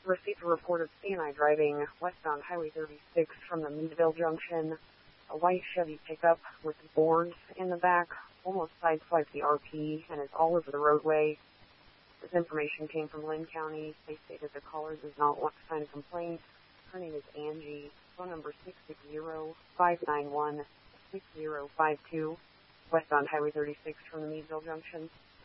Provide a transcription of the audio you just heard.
Received a report of C&I driving westbound Highway 36 from the Meadville Junction. A white Chevy pickup with boards in the back almost sideswiped the RP and is all over the roadway. This information came from Lynn County. They stated the caller does not want to sign a complaint. Her name is Angie. Phone number 660-591-6052. Westbound Highway 36 from the Meadville Junction.